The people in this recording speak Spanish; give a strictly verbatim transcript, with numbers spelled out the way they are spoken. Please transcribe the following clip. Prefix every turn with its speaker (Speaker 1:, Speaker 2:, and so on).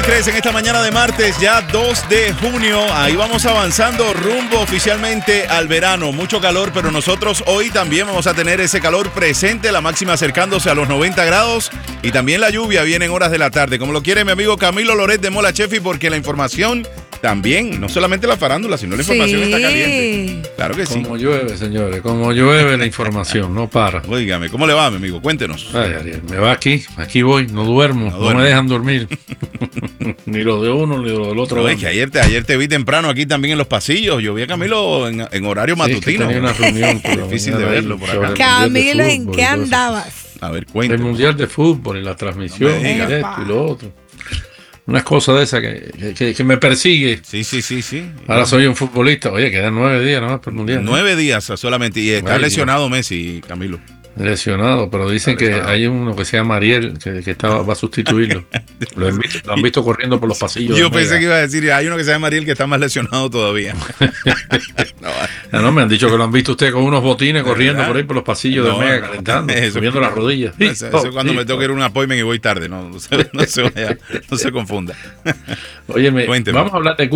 Speaker 1: ¿Crees en esta mañana de martes, ya dos de junio? Ahí vamos avanzando rumbo oficialmente al verano. Mucho calor, pero nosotros hoy también vamos a tener ese calor presente, la máxima acercándose a los noventa grados y también la lluvia viene en horas de la tarde. Como lo quiere mi amigo Camilo Loret de Mola Chefi, porque la información también, no solamente la farándula, sino la información
Speaker 2: Sí.
Speaker 1: está caliente. Claro que sí.
Speaker 3: Como llueve, señores, como llueve la información, no para.
Speaker 1: Óigame, ¿cómo le va, mi amigo? Cuéntenos.
Speaker 3: Ay, Ariel, me va aquí, aquí voy, no duermo,
Speaker 1: No
Speaker 3: no,
Speaker 1: duerme.
Speaker 3: me dejan dormir. Ni lo de uno, ni lo del otro.
Speaker 1: Pero es que ayer te, ayer te vi temprano aquí también en los pasillos. Yo vi a Camilo en, en horario
Speaker 3: Sí, es que
Speaker 1: matutino.
Speaker 3: tenía una reunión por la
Speaker 1: Difícil de
Speaker 3: mañana
Speaker 1: verlo
Speaker 3: ahí
Speaker 1: por
Speaker 3: sobre
Speaker 1: acá.
Speaker 3: el Mundial de
Speaker 2: Camilo, ¿en
Speaker 3: Fútbol
Speaker 2: qué
Speaker 3: y todo eso.
Speaker 2: andabas?
Speaker 1: A ver,
Speaker 3: El
Speaker 1: cuéntanos.
Speaker 3: Mundial de Fútbol y la transmisión,
Speaker 1: No me
Speaker 3: y
Speaker 1: digas.
Speaker 3: esto y lo otro. Unas cosas de esas que, que, que- que me persigue.
Speaker 1: Sí, sí, sí, sí.
Speaker 3: Ahora soy un futbolista. Oye, quedan nueve días nada más para el Mundial. ¿no?
Speaker 1: Nueve días solamente. Y está
Speaker 3: Ay,
Speaker 1: lesionado Messi, Camilo.
Speaker 3: Lesionado, pero dicen
Speaker 1: Está
Speaker 3: que
Speaker 1: lesionado.
Speaker 3: hay uno que se llama Ariel que, que está, va a sustituirlo. Lo han visto, lo han visto corriendo por los pasillos.
Speaker 1: Yo
Speaker 3: de
Speaker 1: pensé
Speaker 3: Mega.
Speaker 1: que iba a decir, hay uno que se llama Ariel que está más lesionado todavía. No,
Speaker 3: Ah, no, me han dicho que lo han visto usted con unos botines corriendo
Speaker 1: verdad?
Speaker 3: por ahí por los pasillos
Speaker 1: No,
Speaker 3: de Mega,
Speaker 1: no,
Speaker 3: calentando,
Speaker 1: eso-
Speaker 3: subiendo las rodillas.
Speaker 1: Eso, eso es cuando me toca ir a un appointment y voy tarde. No, no se, no se vaya, no se confunda.
Speaker 3: Óyeme,
Speaker 1: Cuénteme.
Speaker 3: vamos a hablar de